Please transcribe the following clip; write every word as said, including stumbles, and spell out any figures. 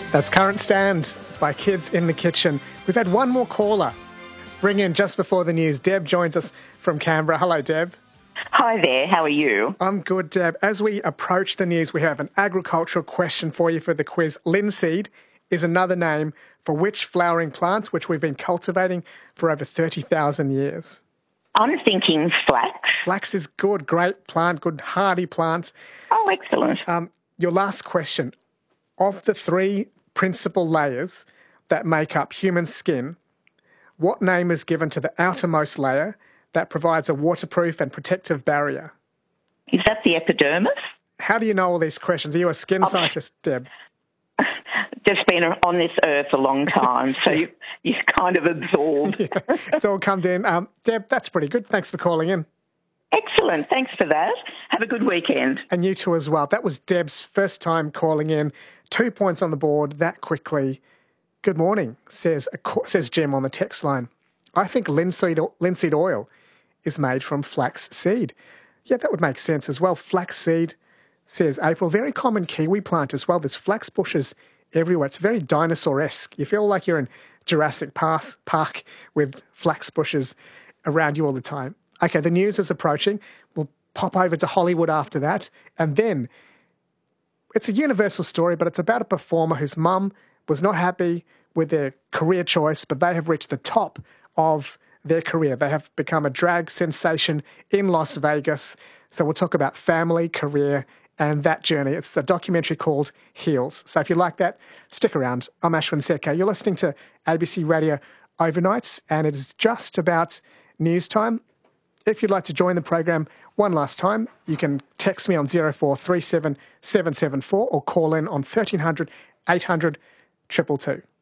That's Current Stand by Kids in the Kitchen. We've had one more caller ring in just before the news. Deb joins us from Canberra. Hello, Deb. Hi there, how are you? I'm good, Deb. As we approach the news, we have an agricultural question for you for the quiz. Linseed is another name for which flowering plant which we've been cultivating for over thirty thousand years? I'm thinking flax. Flax is good, great plant, good hardy plants. Oh, excellent. Um, your last question. Of the three principal layers that make up human skin, what name is given to the outermost layer that provides a waterproof and protective barrier? Is that the epidermis? How do you know all these questions? Are you a skin Oh. scientist, Deb? Just been on this earth a long time, so you, you've kind of absorbed. Yeah, it's all come in. Um, Deb, that's pretty good. Thanks for calling in. Excellent, thanks for that. Have a good weekend. And you too as well. That was Deb's first time calling in. Two points on the board that quickly. Good morning, says says Jim on the text line. I think linseed, linseed oil is made from flax seed. Yeah, that would make sense as well. Flax seed, says April. Very common kiwi plant as well. There's flax bushes everywhere. It's very dinosaur-esque. You feel like you're in Jurassic Park with flax bushes around you all the time. Okay, the news is approaching. We'll pop over to Hollywood after that. And then it's a universal story, but it's about a performer whose mum was not happy with their career choice, but they have reached the top of their career. They have become a drag sensation in Las Vegas. So we'll talk about family, career, and that journey. It's the documentary called Heels. So if you like that, stick around. I'm Ashwin Seke. You're listening to A B C Radio Overnights, and it is just about news time. If you'd like to join the program one last time, you can text me on zero four three seven seven seven four or call in on thirteen hundred eight hundred two two two.